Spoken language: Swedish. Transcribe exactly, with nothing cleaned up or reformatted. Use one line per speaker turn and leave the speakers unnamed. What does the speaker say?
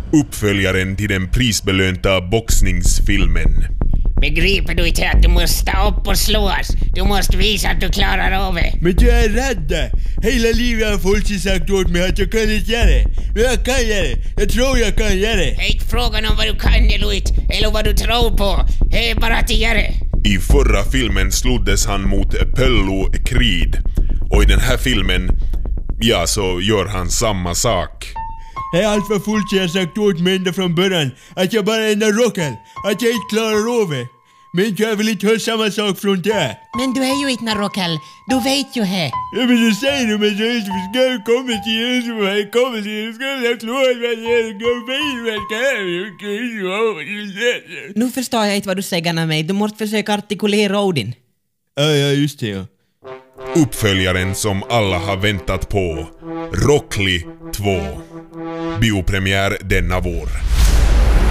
Uppföljaren till den prisbelönta boxningsfilmen.
Begriper du inte att du måste stå upp och slås? Du måste visa att du klarar av det.
Men jag är rädd. Hela livet har folk sagt åt mig att jag kan inte göra det. Men jag kan göra det. Jag tror jag kan göra det.
Det är inte frågan om vad du kan eller inte, eller vad du tror på. Det är bara att göra det.
I förra filmen sloddes han mot Apollo Creed. Och i den här filmen, ja, så gör han samma sak.
Det är allt vad folk har sagt åt mig ända från början. Att jag bara är en rockel. Att jag inte klarar av det. Men jag vill inte höra samma sak från det.
Men du är ju inte en rockel. Du vet ju det.
Ja, men du säger du men så är det ska jag komma till er som har kommit till er. Ska jag slå mig ner och gå bil.
Nu förstår jag inte vad du säger när mig. Du måste försöka artikulera orden.
Ja, ja, just det, ja.
Uppföljaren som alla har väntat på. Rock Lee två. Biopremiär denna vår.